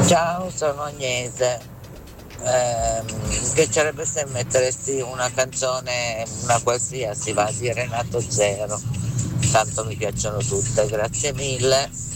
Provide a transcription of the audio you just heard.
Ciao, sono Agnese. Mi piacerebbe se metteresti una canzone, una qualsiasi, va di Renato Zero. Tanto mi piacciono tutte, grazie mille.